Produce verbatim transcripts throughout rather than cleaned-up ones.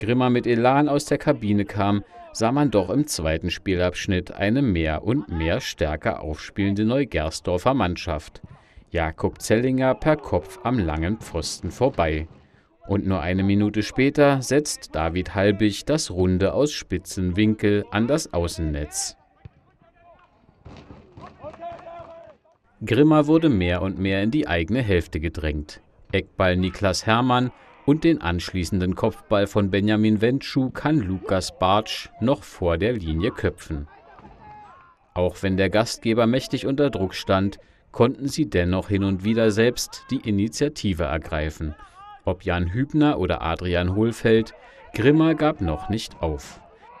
Grimma mit Elan aus der Kabine kam, sah man doch im zweiten Spielabschnitt eine mehr und mehr stärker aufspielende Neugersdorfer Mannschaft. Jakob Zellinger per Kopf am langen Pfosten vorbei. Und nur eine Minute später setzt David Halbig das Runde aus spitzen Winkel an das Außennetz. Grimma wurde mehr und mehr in die eigene Hälfte gedrängt. Eckball Niklas Hermann und den anschließenden Kopfball von Benjamin Wenschuh kann Lukas Bartsch noch vor der Linie köpfen. Auch wenn der Gastgeber mächtig unter Druck stand, konnten sie dennoch hin und wieder selbst die Initiative ergreifen. Ob Jan Hübner oder Adrian Hohlfeld, Grimma gab noch nicht auf.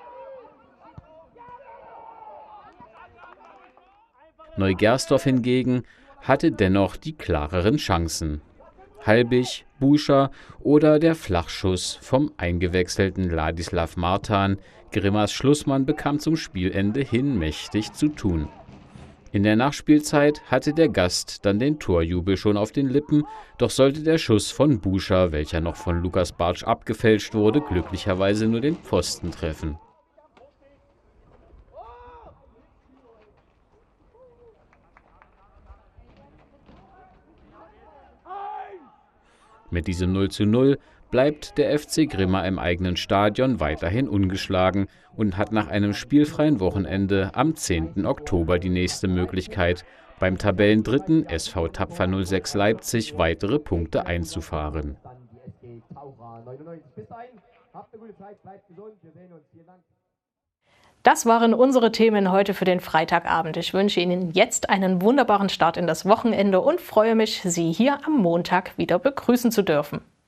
Neugersdorf hingegen hatte dennoch die klareren Chancen. Halbig, Buscher oder der Flachschuss vom eingewechselten Ladislav Martan, Grimmas Schlussmann, bekam zum Spielende hin mächtig zu tun. In der Nachspielzeit hatte der Gast dann den Torjubel schon auf den Lippen, doch sollte der Schuss von Buscher, welcher noch von Lukas Bartsch abgefälscht wurde, glücklicherweise nur den Pfosten treffen. Mit diesem null zu null bleibt der F C Grimma im eigenen Stadion weiterhin ungeschlagen und hat nach einem spielfreien Wochenende am zehnten Oktober die nächste Möglichkeit, beim Tabellendritten S V Tapfer null sechs Leipzig weitere Punkte einzufahren. Das waren unsere Themen heute für den Freitagabend. Ich wünsche Ihnen jetzt einen wunderbaren Start in das Wochenende und freue mich, Sie hier am Montag wieder begrüßen zu dürfen.